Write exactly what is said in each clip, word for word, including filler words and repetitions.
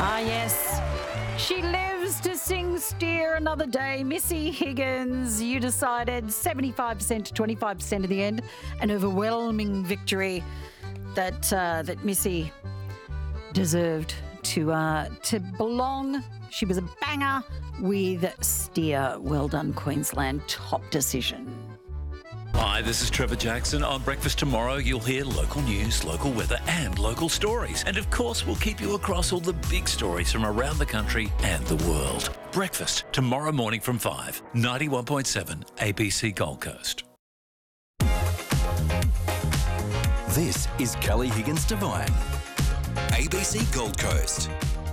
Ah, yes. She lives to sing Steer another day. Missy Higgins, you decided seventy-five percent to twenty-five percent in the end. An overwhelming victory that uh, that Missy deserved to uh, to belong. She was a banger with Steer. Well done, Queensland. Top decision. Hi, this is Trevor Jackson. On Breakfast Tomorrow, you'll hear local news, local weather and local stories. And of course, we'll keep you across all the big stories from around the country and the world. Breakfast tomorrow morning from five, ninety-one point seven A B C Gold Coast. This is Kelly Higgins Devine, A B C Gold Coast.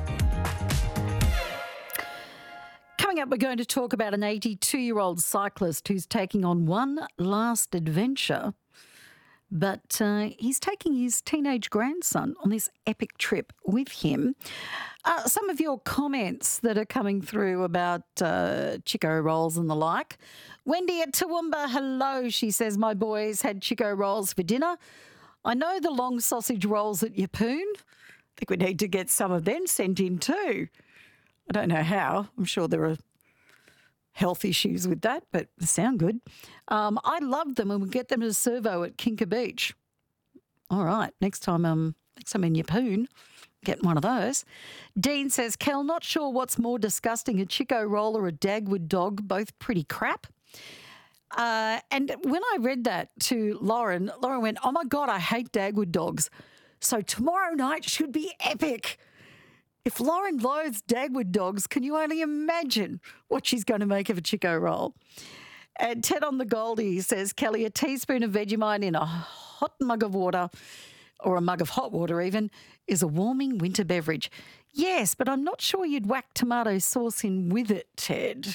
Coming up, we're going to talk about an eighty-two-year-old cyclist who's taking on one last adventure, but uh, he's taking his teenage grandson on this epic trip with him. Uh, some of your comments that are coming through about uh, Chico rolls and the like. Wendy at Toowoomba, hello. She says, my boys had Chico rolls for dinner. I know the long sausage rolls at Yeppoon. I think we need to get some of them sent in too. I don't know how. I'm sure there are health issues with that, but they sound good. Um, I love them and we'll get them as a servo at Kinka Beach. All right, next time um, next time in Yeppoon, get one of those. Dean says, Kel, not sure what's more disgusting, a Chico roll or a Dagwood dog, both pretty crap. Uh, and when I read that to Lauren, Lauren went, oh my God, I hate Dagwood dogs. So tomorrow night should be epic. If Lauren loathes Dagwood dogs, can you only imagine what she's going to make of a Chico roll? And Ted on the Goldie says, Kelly, a teaspoon of Vegemite in a hot mug of water, or a mug of hot water even, is a warming winter beverage. Yes, but I'm not sure you'd whack tomato sauce in with it, Ted.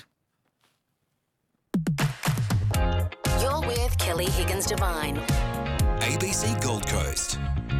You're with Kelly Higgins Devine. A B C Gold Coast.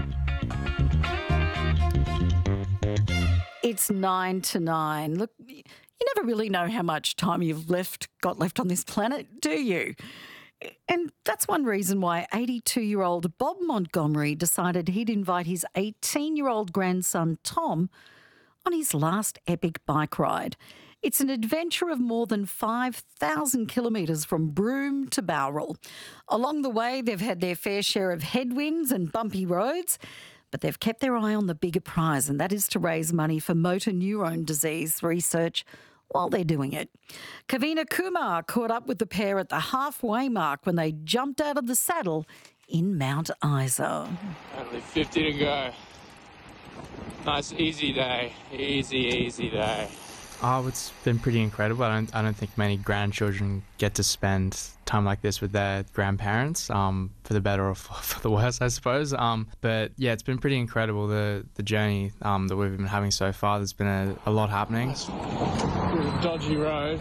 It's nine to nine. Look, you never really know how much time you've left, got left on this planet, do you? And that's one reason why eighty-two-year-old Bob Montgomery decided he'd invite his eighteen-year-old grandson, Tom, on his last epic bike ride. It's an adventure of more than five thousand kilometres from Broome to Bowral. Along the way, they've had their fair share of headwinds and bumpy roads, but they've kept their eye on the bigger prize, and that is to raise money for motor neurone disease research while they're doing it. Kavina Kumar caught up with the pair at the halfway mark when they jumped out of the saddle in Mount Isa. Only fifty to go. Nice, easy day. Easy, easy day. Oh, it's been pretty incredible. I don't, I don't think many grandchildren get to spend time like this with their grandparents, um, for the better or for, for the worse, I suppose. Um, but yeah, it's been pretty incredible, the the journey um, that we've been having so far. There's been a, a lot happening. Nice. Pretty dodgy road.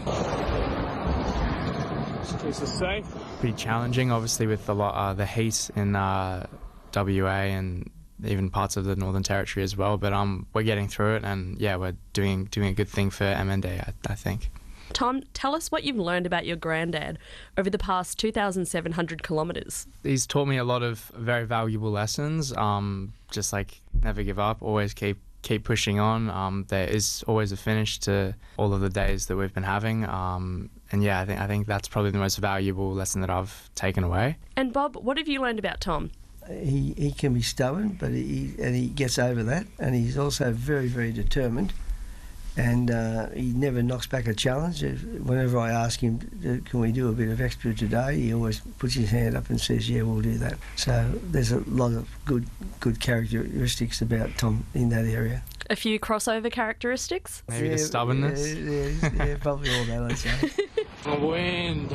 Just keeps us safe. Pretty challenging, obviously, with a lot uh, the heat in uh, W A and even parts of the Northern Territory as well, but um, we're getting through it, and yeah, we're doing doing a good thing for M N D, I, I think. Tom, tell us what you've learned about your granddad over the past two thousand seven hundred kilometres. He's taught me a lot of very valuable lessons, um, just like never give up, always keep keep pushing on. Um, there is always a finish to all of the days that we've been having, um, and yeah, I think I think that's probably the most valuable lesson that I've taken away. And Bob, what have you learned about Tom? He, he can be stubborn, but he and he gets over that, and he's also very, very determined, and uh, he never knocks back a challenge. Whenever I ask him, can we do a bit of extra today, he always puts his hand up and says, yeah, we'll do that. So there's a lot of good good characteristics about Tom in that area. A few crossover characteristics? Maybe yeah, the stubbornness? Yeah, yeah, yeah, probably all that, I'd say. The wind.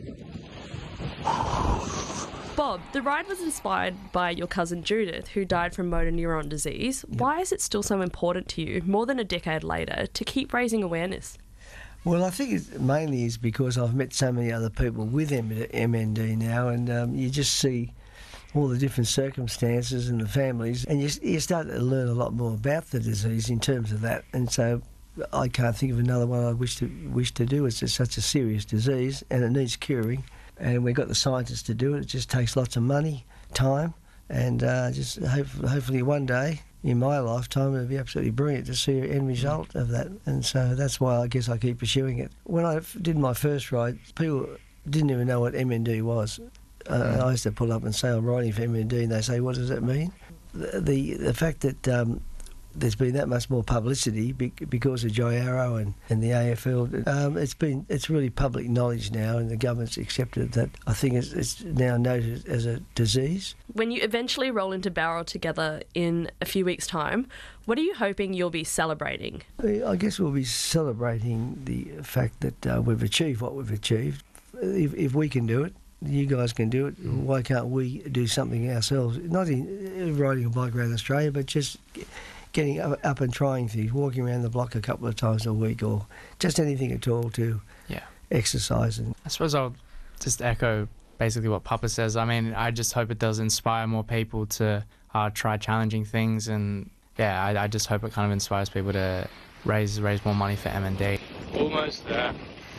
Bob, the ride was inspired by your cousin Judith, who died from motor neuron disease. Yep. Why is it still so important to you, more than a decade later, to keep raising awareness? Well, I think it mainly is because I've met so many other people with M N D now, and um, you just see all the different circumstances and the families, and you, you start to learn a lot more about the disease in terms of that. And so I can't think of another one I wish to wish to do. It's just such a serious disease, and it needs curing. And we've got the scientists to do it. It just takes lots of money, time, and uh, just hope, hopefully one day in my lifetime, it'd be absolutely brilliant to see an end result of that. And so that's why I guess I keep pursuing it. When I f- did my first ride, people didn't even know what M N D was. Uh, I used to pull up and say I'm riding for M N D, and they say, what does that mean? The the, the fact that um, there's been that much more publicity be- because of Joy Arrow and, and the A F L, um, it's been it's really public knowledge now, and the government's accepted that. I think it's, it's now noted as a disease. When you eventually roll into Bowral together in a few weeks' time, what are you hoping you'll be celebrating? I guess we'll be celebrating the fact that uh, we've achieved what we've achieved. If, if we can do it, you guys can do it. Why can't we do something ourselves? Not in riding a bike around Australia, but just getting up, up and trying things, walking around the block a couple of times a week, or just anything at all to Yeah. exercise. And I suppose I'll just echo basically what Papa says. I mean, I just hope it does inspire more people to uh, try challenging things, and yeah, I, I just hope it kind of inspires people to raise raise more money for M N D. Almost there.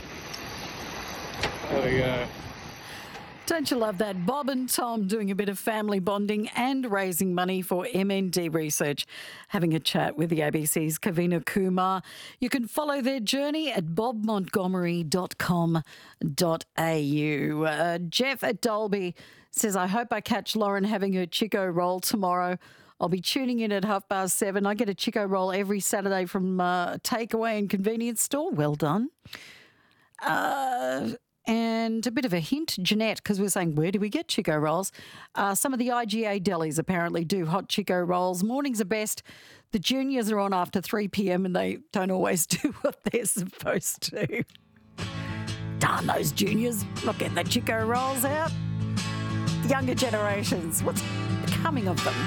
There we go. Don't you love that? Bob and Tom doing a bit of family bonding and raising money for M N D research, having a chat with the A B C's Kavina Kumar. You can follow their journey at bob montgomery dot com dot a u. Uh, Jeff at Dolby says, I hope I catch Lauren having her Chico roll tomorrow. I'll be tuning in at half past seven. I get a Chico roll every Saturday from uh, a takeaway and convenience store. Well done. Uh... And a bit of a hint, Jeanette, because we're saying, where do we get Chico rolls? Uh, some of the I G A delis apparently do hot Chico rolls. Mornings are best. The juniors are on after three p.m. and they don't always do what they're supposed to. Darn those juniors, not getting the Chico rolls out. The younger generations, what's becoming of them?